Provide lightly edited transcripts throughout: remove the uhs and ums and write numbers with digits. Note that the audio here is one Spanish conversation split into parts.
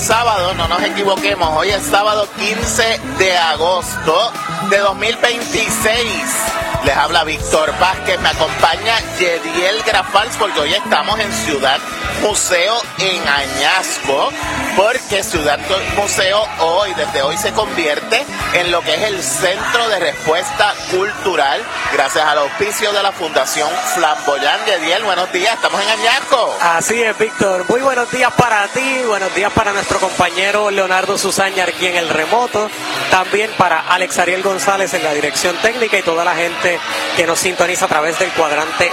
sábado, no nos equivoquemos, hoy es sábado 15 de agosto de 2026. Les habla Víctor Vázquez, me acompaña Yediel Grafals, porque hoy estamos en Ciudad Museo en Añasco, porque Ciudad Museo desde hoy se convierte en lo que es el centro de respuesta cultural, gracias al auspicio de la Fundación Flamboyant. Yediel, buenos días, estamos en Añasco. Así es, Víctor, muy buenos días para ti, buenos días para nuestro compañero Leonardo Susaña aquí en el remoto, también para Alex Ariel González en la dirección técnica y toda la gente que nos sintoniza a través del cuadrante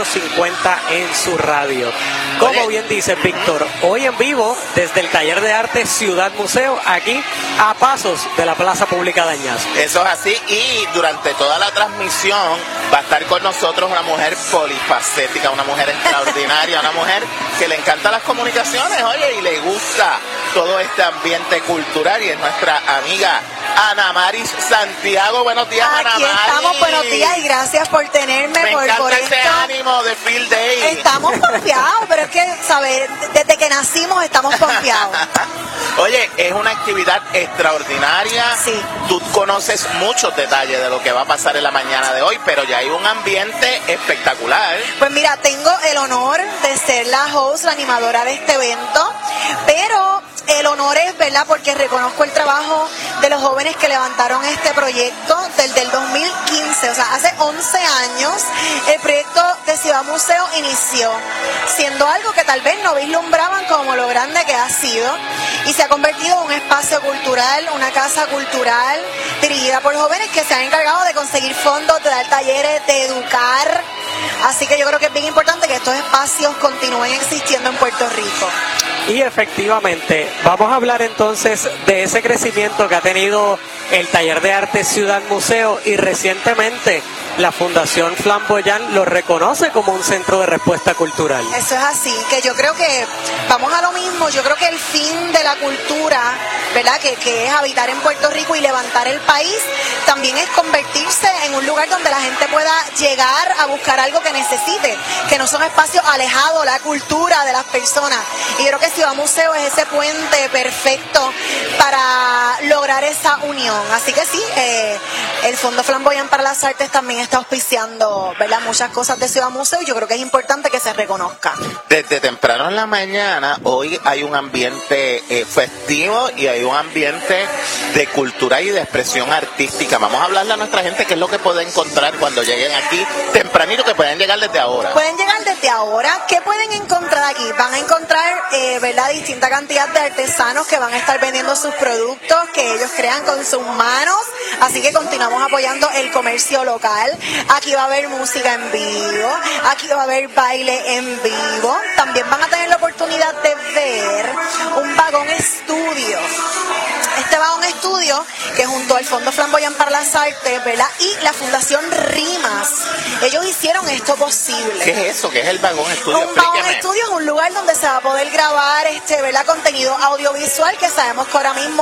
850 en su radio. Como bien dice Víctor, hoy en vivo desde el Taller de Arte Ciudad Museo, aquí a pasos de la Plaza Pública de Añasco. Eso es así, y durante toda la transmisión va a estar con nosotros una mujer polifacética, una mujer extraordinaria, una mujer que le encantan las comunicaciones, y le gusta todo este ambiente cultural, y es nuestra amiga Ana Maris Santiago. Buenos días, Ana Maris. Aquí estamos, buenos días y gracias por tenerme. Me encanta por ese esto. ánimo de Field Day. Estamos confiados, pero es que, ¿sabes? Desde que nacimos estamos confiados. Oye, es una actividad extraordinaria. Sí. Tú conoces muchos detalles de lo que va a pasar en la mañana de hoy, pero ya hay un ambiente espectacular. Pues mira, tengo el honor de ser la host, la animadora de este evento, pero el honor es, ¿verdad?, porque reconozco el trabajo de los jóvenes que levantaron este proyecto desde el 2015, o sea, hace 11 años, el proyecto de Ciudad Museo inició, siendo algo que tal vez no vislumbraban como lo grande que ha sido, y se ha convertido en un espacio cultural, una casa cultural, dirigida por jóvenes que se han encargado de conseguir fondos, de dar talleres, de educar, así que yo creo que es bien importante que estos espacios continúen existiendo en Puerto Rico. Y efectivamente, vamos a hablar entonces de ese crecimiento que ha tenido el Taller de Arte Ciudad Museo, y recientemente la Fundación Flamboyant lo reconoce como un centro de respuesta cultural. Eso es así, que yo creo que vamos a lo mismo. Yo creo que el fin de la cultura, ¿verdad?, que es habitar en Puerto Rico y levantar el país, también es convertirse en un lugar donde la gente pueda llegar a buscar algo que necesite, que no son espacios alejados, la cultura de las personas. Y yo creo que Ciudad Museo es ese puente perfecto para lograr esa unión. Así que sí, el Fondo Flamboyant para las Artes también está auspiciando, ¿verdad?, muchas cosas de Ciudad Museo, y yo creo que es importante que se reconozca. Desde temprano en la mañana, hoy hay un ambiente festivo y hay un ambiente de cultura y de expresión artística. Vamos a hablarle a nuestra gente qué es lo que puede encontrar cuando lleguen aquí tempranito, que pueden llegar desde ahora. Pueden llegar desde ahora. ¿Qué pueden encontrar aquí? Van a encontrar, ¿verdad?, distinta cantidad de artesanos que van a estar vendiendo sus productos que ellos crean con sus manos. Así que continuamos apoyando el comercio local. Aquí va a haber música en vivo, aquí va a haber baile en vivo. También van a tener la oportunidad de ver un vagón estudio. Este vagón estudio, que junto al Fondo Flamboyant para las Artes, ¿verdad?, y la Fundación Rimas, ellos hicieron esto posible. ¿Qué es eso? ¿Qué es el vagón estudio? Un vagón estudio es un lugar donde se va a poder grabar, ¿verdad?, contenido audiovisual, que sabemos que ahora mismo